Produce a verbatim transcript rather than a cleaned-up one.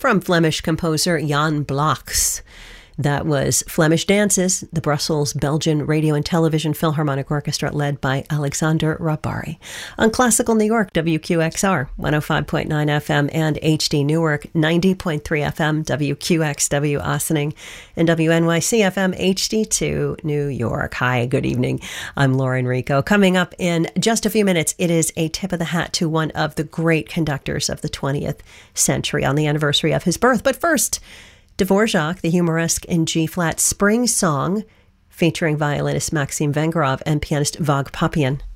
from Flemish composer Jan Bloks. That was Flemish Dances, the Brussels Belgian Radio and Television Philharmonic Orchestra led by Alexander Rabari. On Classical New York, W Q X R, one oh five point nine F M and H D Newark, ninety point three F M, W Q X W Ossining, and W N Y C F M H D two New York. Hi, good evening. I'm Lauren Rico. Coming up in just a few minutes, it is a tip of the hat to one of the great conductors of the twentieth century on the anniversary of his birth. But first, Dvorak, the humoresque in G-flat Spring Song, featuring violinist Maxim Vengerov and pianist Vag Papian.